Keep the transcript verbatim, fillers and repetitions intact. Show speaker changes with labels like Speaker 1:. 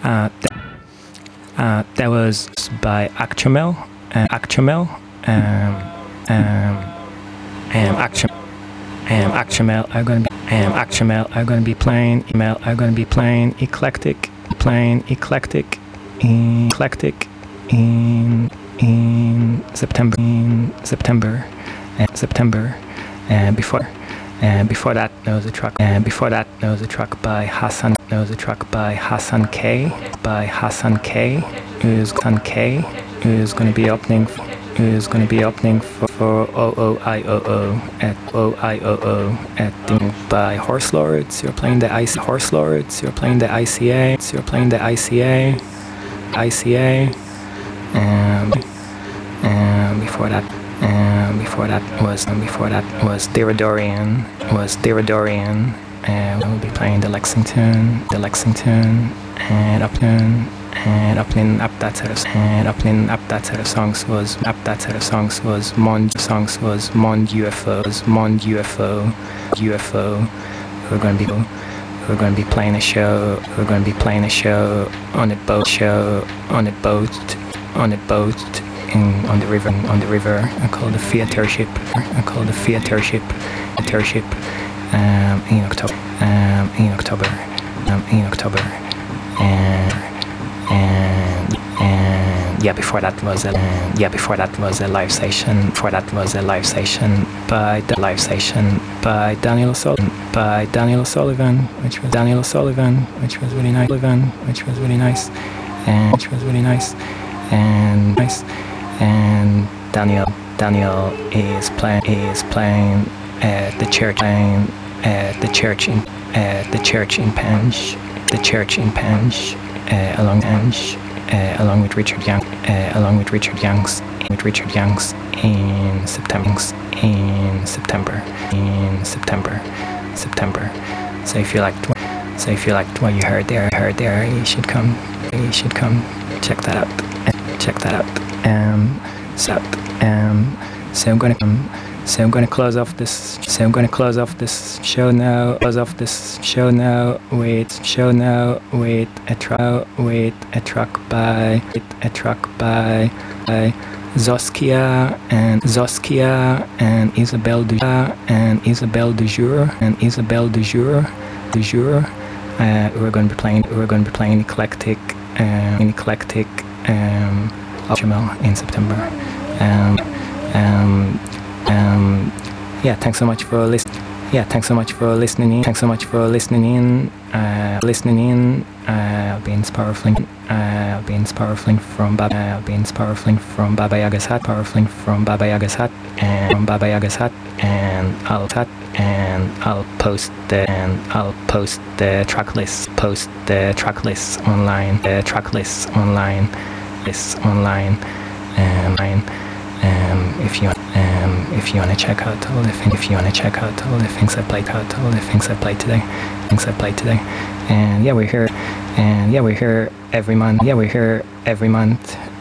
Speaker 1: Uh, th- uh, that was by Actuamel, uh, Actuamel, um, um, and Actuamel, and Actuamel are gonna be, and Actuamel are gonna be playing, email are gonna be playing eclectic, playing eclectic, eclectic, in in September, in September, and September, and before. And before that, there was a track. And before that, there was a track by Hassan. There was a track by Hassan K. By Hassan K. Who's Hassan K. Who's going to be opening. Who's going to be opening for, for O O I O O at O I O O at the, by Horse Lords. You're playing the I C Horse Lords. You're playing the I C A. You're playing the I C A. I C A. And and before that. And before that was and before that was Diridorian was Diridorian and we'll be playing the Lexington the Lexington and Upland and Upland up that set of and Upland up that set of songs was up that set of songs was Mond songs was Mond U F O was Mond U F O U F O. We're gonna be we're gonna be playing a show we're gonna be playing a show on a boat show on a boat on a boat In, on the river, on the river, I call the theater ship. I call the theater ship, theater ship, um, in October, um, in October, um, in October, and and and yeah, before that was a and, yeah, before that was a live session. Before that was a live session by the live session by Daniel O'Sullivan, by Daniel O'Sullivan, which was Daniel O'Sullivan, which was really nice, which was really nice, and which was really nice, and nice. And Daniel Daniel is playing is playing at the church playing at the church in at the church in Penge the church in Penge uh, along Penge uh, along with Richard Young uh, along with Richard Youngs with Richard Youngs in September in September in September September. So if you liked so if you liked what you heard there heard there you should come you should come check that out check that out. Um, so, um, so I'm gonna, um, so I'm gonna close off this. So I'm gonna close off this show now. Close off this show now. Wait, show now. Wait, a track. Wait, a track by. Wait, a track by. by Zoskia and Zoskia and Isabelle du and Isabelle du Jour and Isabelle du Jour du Jour. Uh, we're gonna be playing. We're gonna be playing eclectic. Um, eclectic. Um, Jamal in September. Um, um, um, yeah, thanks so much for listening. Yeah, thanks so much for listening in. Thanks so much for listening in. Uh, listening in. Uh, I'll be in Powerflink. Uh, I'll be in Powerflink from Baba. I'll be in Powerflink from Baba Yaga's hat. Powerflink from Baba Yaga's hat and from Baba Yaga's hat. And I'll hat and I'll post the and I'll post the track list. Post the track list online. The track list online. This online, um, um, if you um, if you want to check out all the things, if you want to check out all the things I played, out all the things I played today, things I played today, and yeah, we're here, and yeah, we're here every month. Yeah, we're here every month.